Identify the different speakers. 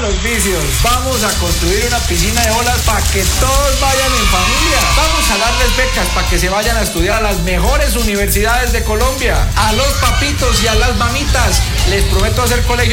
Speaker 1: los vicios. Vamos a construir una piscina de olas para que todos vayan en familia. Vamos a darles becas para que se vayan a estudiar a las mejores universidades de Colombia. A los papitos y a las mamitas les prometo hacer colegio